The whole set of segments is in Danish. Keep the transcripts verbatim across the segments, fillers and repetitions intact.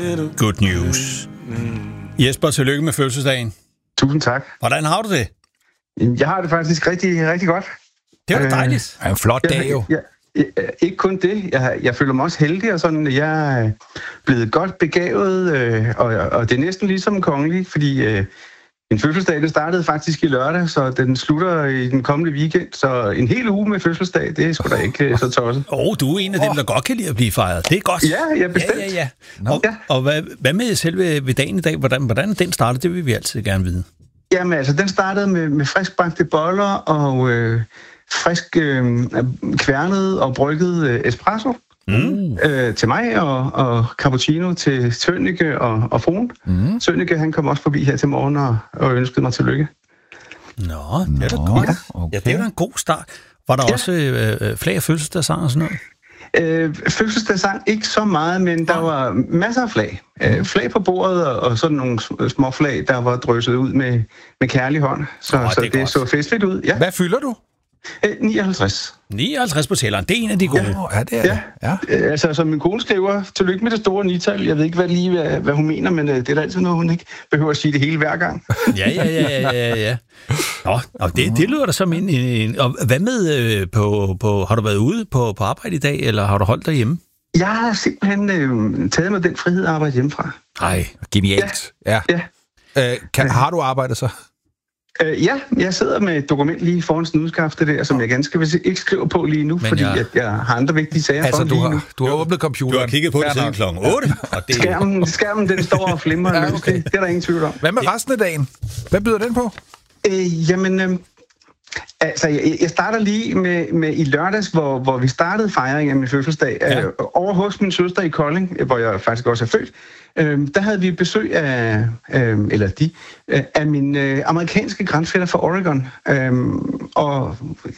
Good news. Jesper, tillykke med fødselsdagen. Tusind tak. Hvordan har du det? Jeg har det faktisk rigtig, rigtig godt. Det var dejligt. Det er en flot dag jo. Jeg, jeg, jeg, ikke kun det. Jeg, jeg føler mig også heldig, og sådan, jeg er blevet godt begavet, øh, og, og det er næsten ligesom kongelig, fordi øh, en fødselsdag, det startede faktisk i lørdag, så den slutter i den kommende weekend, så en hel uge med fødselsdag, det er sgu da ikke øh, så tosset. Åh, oh, du er en af dem, der godt kan lide at blive fejret. Det er godt. Ja, ja, bestemt. Ja, ja, ja. Og, ja. og hvad, hvad med selve ved dagen i dag? Hvordan, hvordan den startede, det vil vi altid gerne vide. Jamen altså, den startede med, med friskbagte boller og øh, frisk øh, kværnet og brygget øh, espresso mm. øh, til mig, og, og cappuccino til Sønneke og, og fruen. Mm. Sønneke, han kom også forbi her til morgen og, og ønskede mig tillykke. Nå, det er da godt. Ja. Okay. Ja, det er da en god start. Var der ja. også øh, flag af fødselsdagssang og sådan noget? Øh, fødselsdagssang ikke så meget, men der var masser af flag. Øh, flag på bordet, og, og sådan nogle små flag, der var drysset ud med, med kærlig hånd. Så, oh, så det, det så festligt ud. Ja. Hvad fylder du? Øh, nioghalvtreds. nioghalvtreds på tælleren, det er en af de gode. Ja, ja det er ja. ja. Øh, altså, som min kone skriver, tillykke med det store nital. Jeg ved ikke hvad lige, hvad, hvad hun mener, men øh, det er da altid noget, hun ikke behøver at sige det hele hver gang. ja, ja, ja, ja, ja. Nå, og det, det lyder da som en, en... Og hvad med øh, på, på... Har du været ude på, på arbejde i dag, eller har du holdt dig hjemme? Jeg har simpelthen øh, taget mig den frihed at arbejde hjemmefra. Nej, genialt. Ja. ja. ja. Øh, kan, har du arbejdet så? Øh, ja, jeg sidder med et dokument lige foran snudskaftet der, som jeg ganske vil ikke skriver på lige nu, men fordi jeg... At jeg har andre vigtige sager altså, for du lige har, nu. Du har åbnet computeren. Du har kigget på det siden klokken otte. Og det... skærmen, skærmen, den står og flimrer. ja, okay. det, det er der ingen tvivl om. Hvad med resten af dagen? Hvad byder den på? Øh, jamen, øh, altså, jeg, jeg starter lige med, med i lørdags, hvor, hvor vi startede fejringen af min fødselsdag. Ja. Øh, over hos min søster i Kolding, hvor jeg faktisk også er født. Øh, der havde vi besøg af, øh, eller de, øh, af mine øh, amerikanske grandfætter fra Oregon. Øh, og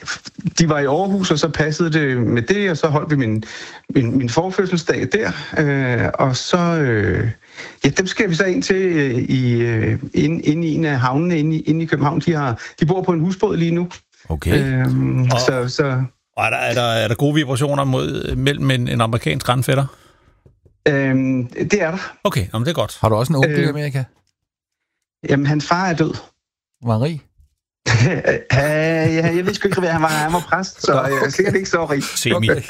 de var i Aarhus, og så passede det med det, og så holdt vi min, min, min forfødselsdag der. Øh, og så, øh, ja, dem skal vi så ind til øh, i, øh, inde, inde i en af havnene inde i, inde i København. De, har, de bor på en husbåd lige nu. Okay. Øh, og, så, så, og er, der, er, der, er der gode vibrationer mod, mellem en, en amerikansk grandfætter? Øhm, det er der. Okay, jamen det er godt. Har du også en onkel øh, i Amerika? Jamen, hans far er død. Var han rig? ja, jeg ved sgu ikke, hvad han var. Han var præst, så jeg er sikkert ikke så rig. Semi. Okay.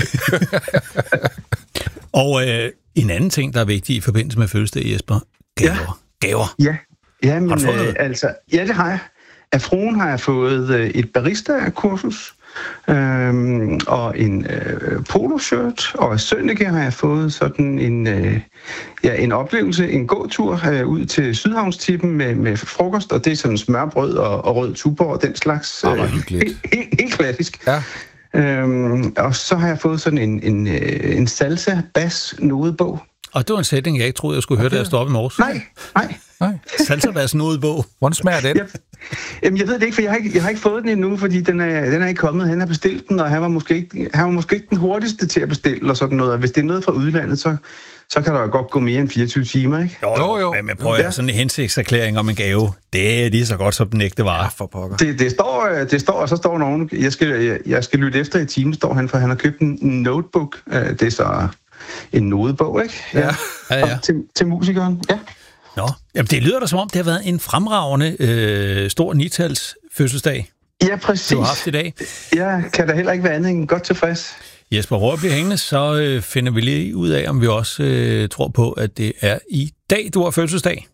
Og øh, en anden ting, der er vigtig i forbindelse med fødselsdag, Jesper. Gaver. Ja. Gaver. Ja. Ja, men, har du fået noget? Øh, altså, ja, det har jeg. Af fruen har jeg fået øh, et barista-kursus. Øhm, og en øh, poloshirt, og af Sønneke har jeg fået sådan en, øh, ja, en oplevelse, en gåtur øh, ud til Sydhavnstippen med, med frokost, og det er sådan smørbrød og, og rød tuborg og den slags. Øh, øh, helt, helt, helt klassisk. Ja. Øhm, og så har jeg fået sådan en, en, øh, en salsa bass nodebog. Og det var en sætning, jeg ikke troede, jeg skulle høre, okay. da jeg stod op i morges. Nej, nej. nej. Salsa bass nodebog. Hvordan smager den? Ja. Jamen, jeg ved det ikke, for jeg har ikke, jeg har ikke fået den endnu, fordi den er, den er ikke kommet. Han har bestilt den, og han var, måske ikke, han var måske ikke den hurtigste til at bestille og sådan noget. Og hvis det er noget fra udlandet, så, så kan der jo godt gå mere end fireogtyve timer, ikke? Jo, jo. jo. Men prøv at sådan en hensigtserklæring om en gave, det er lige så godt som den ægte vare. Ja, for pokker. Det, det, står, det står, og så står nogen, jeg skal, jeg, jeg skal lytte efter i timen, står han, for han har købt en notebook. Det er så en nodebog, ikke? Ja, ja, ja. Til, til musikeren, ja. Nå, jamen det lyder da som om, det har været en fremragende øh, stor nitals fødselsdag. Ja, præcis. Du har haft i dag. Jeg kan da heller ikke være andet end godt tilfreds. Jesper Røhr bliver hængende, så øh, finder vi lige ud af, om vi også øh, tror på, at det er i dag, du har fødselsdag.